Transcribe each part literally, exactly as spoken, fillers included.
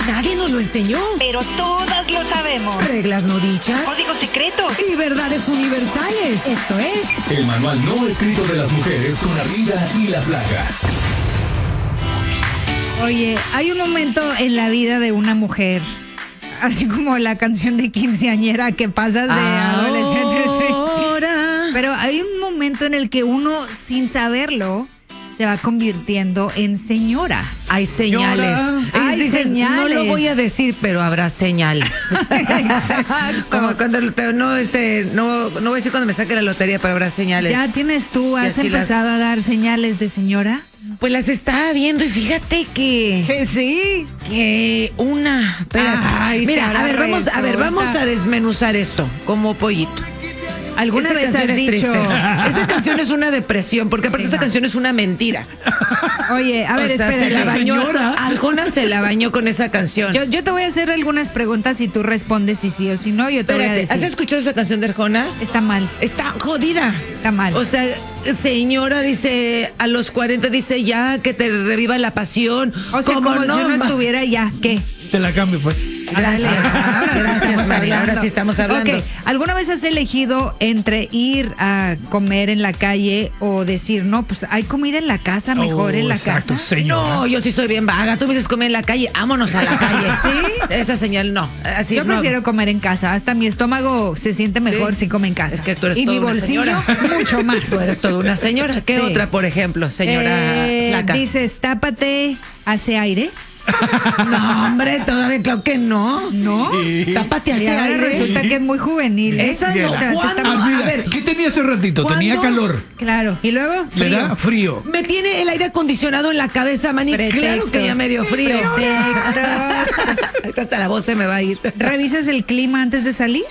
Nadie nos lo enseñó. Pero todas lo sabemos. Reglas no dichas. Códigos secretos. Y verdades universales. Esto es... El manual no escrito de las mujeres con Arriba y la Flaca. Oye, hay un momento en la vida de una mujer, así como la canción de quinceañera que pasas de adolescente. Sí. Ahora. Pero hay un momento en el que uno, sin saberlo, se va convirtiendo en señora. Hay señales. Hay Dices, señales. No lo voy a decir, pero habrá señales. Exacto. Como cuando te- no, este, no, no voy a decir cuando me saque la lotería, pero habrá señales. ¿Ya tienes tú, has así las- empezado a dar señales de señora? Pues las estaba viendo y fíjate que, Que sí. que una. Espérate. Ay, Mira, Sara a ver, vamos, a ver, resulta. vamos a desmenuzar esto como pollito. ¿Alguna Esta vez canción has es dicho? triste. Esta canción es una depresión, porque aparte Sí, esta no. canción es una mentira. Oye, a ver, o sea, espera. se la bañó. señora. Arjona se la bañó con esa canción. Yo, yo te voy a hacer algunas preguntas y tú respondes si sí o si no. Yo te voy a Espérate, decir. ¿has escuchado esa canción de Arjona? Está mal. Está jodida. Está mal. O sea, señora dice, a los cuarenta dice ya que te reviva la pasión. O sea, como si uno ma- estuviera ya, ¿qué? Te la cambio, pues. Gracias. Ahora sí Gracias, estamos María. Ahora hablando. sí estamos hablando. Ok, ¿alguna vez has elegido entre ir a comer en la calle o decir, no, pues hay comida en la casa, mejor Oh, en la exacto, casa? señora. No, yo sí soy bien vaga. Tú me dices comer en la calle, vámonos a la calle. ¿Sí? Esa señal no. Así Yo no. prefiero comer en casa. Hasta mi estómago se siente mejor Sí. si come en casa. Es que tú eres y toda mi una bolsillo señora. mucho más. Tú eres toda una señora. ¿Qué Sí. otra, por ejemplo, señora Eh, flaca? Dices, tápate, hace aire. No, hombre, todavía creo que no. ¿No? Tápate Y hacia ahora aire. resulta que es muy juvenil. ¿eh? Esa O no. sea, te ¿Cuándo? estamos- Ah, A mira, ver, ¿qué tenía hace ratito? Tenía ¿cuándo? calor. Claro. Y luego, ¿Le frío. da frío? Me tiene el aire acondicionado en la cabeza, maní. Claro que ya me dio frío. Pretextos. Ahorita hasta la voz se me va a ir. ¿Revisas el clima antes de salir?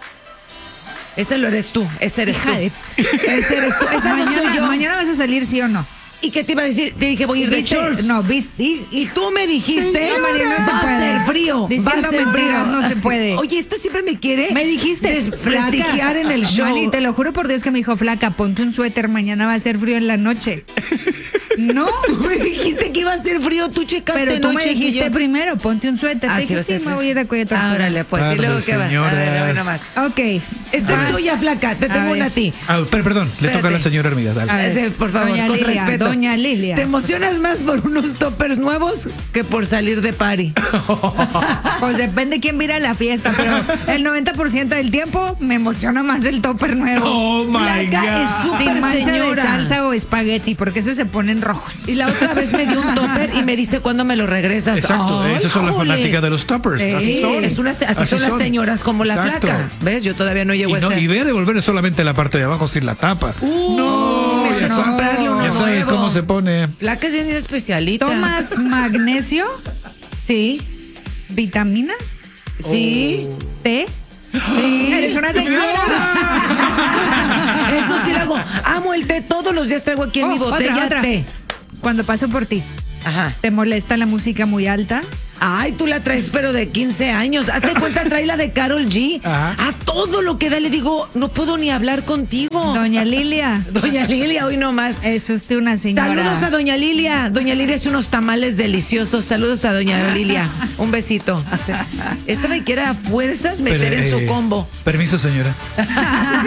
Ese lo eres tú. Ese eres Hija tú. de- Ese eres tú. Esa no mañana, soy yo. mañana vas a salir, ¿sí o no? ¿Y qué te iba a decir? Te dije, voy a ir de ¿Viste? shorts. No, viste. Y, Y tú me dijiste, No, María, no se va a puede. ser frío, va a Diciendo ser frío. mentiras, no se puede. Oye, esta siempre me quiere me dijiste. desprestigiar flaca. en el show. Mali, te lo juro por Dios que me dijo, flaca, ponte un suéter, mañana va a ser frío en la noche. No. Tú me dijiste que iba a ser frío, tú checaste Pero tú me noche que dijiste yo- primero, ponte un suéter. Ah, Te sí, dije, va a sí, ser me frío. voy a ir a cuello Ah, órale, pues. ¿Y Tarde, luego qué vas? A señora. ver, a ver nomás. Ok. Esta Vas. es tuya, flaca. Te A tengo ver. una a ti. Ah, per- perdón, le toca a la Espérate. señora Hermida. Dale. A ver. Ese, por favor, Doña con Lilia, respeto. Doña Lilia. ¿Te emocionas más por unos toppers nuevos que por salir de party? Pues depende quién vira la fiesta, pero el noventa por ciento del tiempo me emociona más el topper nuevo. Oh my Flaca es God. súper Sin mancha señora. de salsa o espagueti, porque eso se ponen rojos. Y la otra vez me dio un topper y me dice, ¿cuándo me lo regresas? Exacto, Ay, esas son las jole. fanáticas de los toppers. Sí, Así son. Es una, así, Así son las señoras como la Exacto. flaca. ¿Ves? Yo todavía no llego Y, a no, ese. y ve a devolver solamente la parte de abajo sin la tapa. no, ya ya sabes- comprarle uno ya sabes nuevo. cómo se pone. Flaca es bien especialita. ¿Tomas magnesio? Sí, ¿Vitaminas? sí, ¿Té? sí. Eres una señora. Eso sí lo hago. Amo el té. Todos los días traigo aquí en Oh, mi botella otra, otra. té. Cuando paso por ti, Ajá. ¿te molesta la música muy alta? Ay, tú la traes, pero de quince años. Hazte cuenta, trae la de Karol G. Ajá. A todo lo que da le digo, no puedo ni hablar contigo. Doña Lilia, Doña Lilia, hoy nomás. es usted una señora. Saludos a Doña Lilia. Doña Lilia hace unos tamales deliciosos. Saludos a Doña Lilia. Un besito. Esta me quiere a fuerzas meter Pero, en su eh, combo. Permiso, señora.